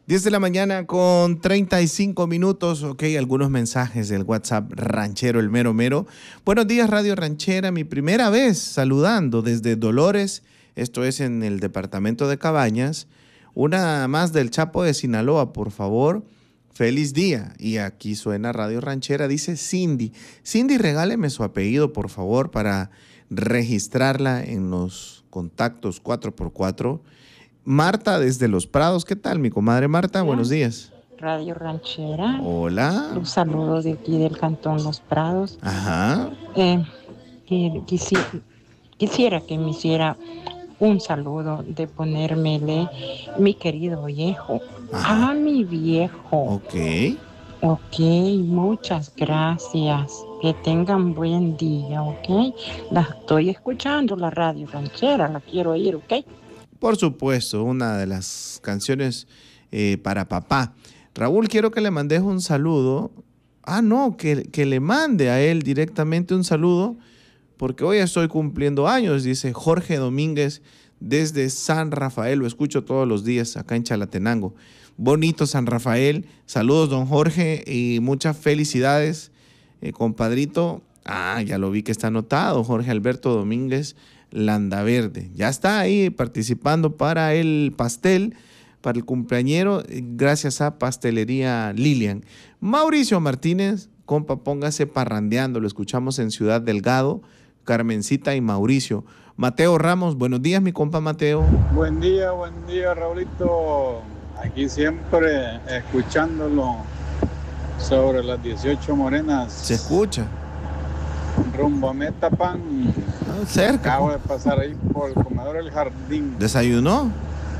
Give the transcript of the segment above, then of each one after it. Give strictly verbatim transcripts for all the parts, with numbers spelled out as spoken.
diez de la mañana con treinta y cinco minutos. Ok, algunos mensajes del WhatsApp ranchero, el mero mero. Buenos días, Radio Ranchera. Mi primera vez saludando desde Dolores. Esto es en el departamento de Cabañas. Una más del Chapo de Sinaloa, por favor. Feliz día. Y aquí suena Radio Ranchera, dice Cindy. Cindy, regáleme su apellido, por favor, para registrarla en los contactos cuatro por cuatro. Marta desde Los Prados. ¿Qué tal, mi comadre Marta? Hola. Buenos días. Radio Ranchera. Hola. Un saludo de aquí del Cantón Los Prados. Ajá. Eh, quisi, quisiera que me hiciera un saludo de ponérmele mi querido viejo. Ajá. A mi viejo. Ok. Ok, muchas gracias. Que tengan buen día, ok. La estoy escuchando, la Radio Ranchera, la quiero oír, ok. Por supuesto, una de las canciones eh, para papá. Raúl, quiero que le mandes un saludo. Ah, no, que, que le mande a él directamente un saludo, porque hoy estoy cumpliendo años, dice Jorge Domínguez desde San Rafael. Lo escucho todos los días acá en Chalatenango. Bonito San Rafael. Saludos, don Jorge, y muchas felicidades, eh, compadrito. Ah, ya lo vi que está anotado, Jorge Alberto Domínguez Landaverde. Ya está ahí participando para el pastel, para el cumpleañero, gracias a Pastelería Lilian. Mauricio Martínez, compa, póngase parrandeando. Lo escuchamos en Ciudad Delgado. Carmencita y Mauricio. Mateo Ramos, buenos días, mi compa Mateo. Buen día, buen día, Raulito. Aquí siempre escuchándolo sobre las dieciocho morenas. Se escucha. Rumbo a Metapan. Ah, cerca. Acabo de pasar ahí por el comedor El Jardín. ¿Desayunó?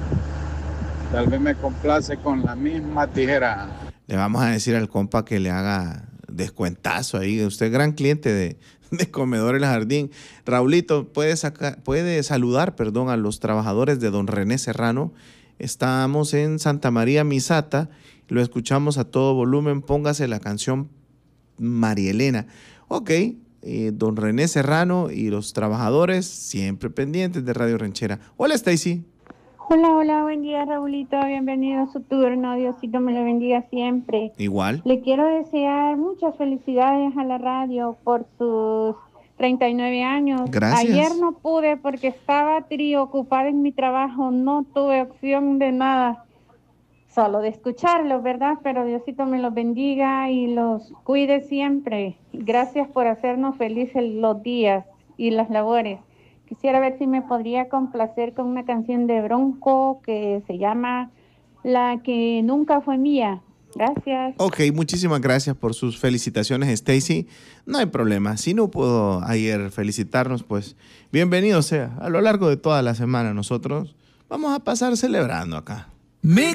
Tal vez me complace con la misma tijera. Le vamos a decir al compa que le haga descuentazo ahí. Usted es gran cliente de, de Comedor El Jardín. Raulito, puede, sacar, puede saludar perdón, a los trabajadores de don René Serrano. Estamos en Santa María Misata. Lo escuchamos a todo volumen. Póngase la canción María Elena. Ok. Eh, don René Serrano y los trabajadores siempre pendientes de Radio Ranchera. Hola, Stacy. Hola, hola, buen día, Raulito, bienvenido a su turno, Diosito me lo bendiga siempre. Igual. Le quiero desear muchas felicidades a la radio por sus treinta y nueve años. Gracias. Ayer no pude porque estaba ocupada en mi trabajo, no tuve opción de nada, solo de escucharlos, ¿verdad? Pero Diosito me los bendiga y los cuide siempre. Gracias por hacernos felices los días y las labores. Quisiera ver si me podría complacer con una canción de Bronco que se llama La que nunca fue mía. Gracias. Ok, muchísimas gracias por sus felicitaciones, Stacy. No hay problema. Si no pudo ayer felicitarnos, pues bienvenido sea. A lo largo de toda la semana nosotros vamos a pasar celebrando acá. Me